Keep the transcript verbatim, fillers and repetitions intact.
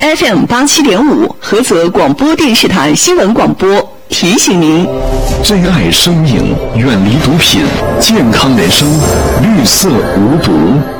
F M 八七点五，菏泽广播电视台新闻广播提醒您： 珍爱生命，远离毒品，健康人生，绿色无毒。